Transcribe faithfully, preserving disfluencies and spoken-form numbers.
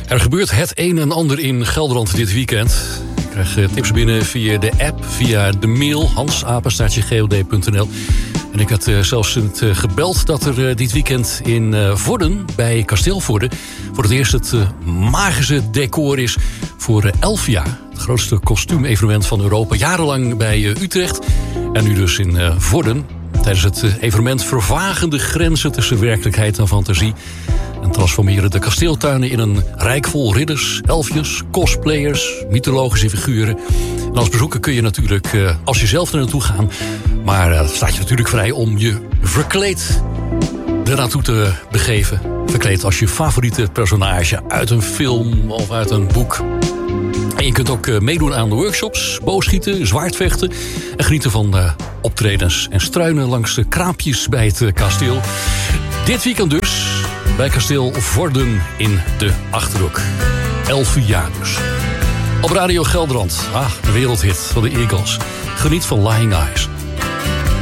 Er gebeurt het een en ander in Gelderland dit weekend. Ik krijg tips binnen via de app, via de mail, hans apenstaartje g o d punt n l. En ik had uh, zelfs het, uh, gebeld dat er uh, dit weekend in uh, Vorden, bij Kasteel Vorden, voor het eerst het uh, magische decor is voor uh, Elfia. Het grootste kostuumevenement van Europa. Jarenlang bij uh, Utrecht en nu dus in uh, Vorden. Tijdens het uh, evenement vervagen de grenzen tussen werkelijkheid en fantasie. En transformeren de kasteeltuinen in een rijk vol ridders, elfjes, cosplayers, mythologische figuren. En als bezoeker kun je natuurlijk, uh, als je zelf er naartoe gaat, maar uh, staat je natuurlijk vrij om je verkleed er naartoe te begeven. Verkleed als je favoriete personage uit een film of uit een boek. En je kunt ook uh, meedoen aan de workshops, boogschieten, zwaardvechten en genieten van uh, optredens en struinen langs de kraampjes bij het uh, kasteel. Dit weekend dus bij Kasteel Vorden in de Achterhoek. Elf jaar dus. Op Radio Gelderland, ah, een wereldhit van de Eagles. Geniet van Lying Eyes.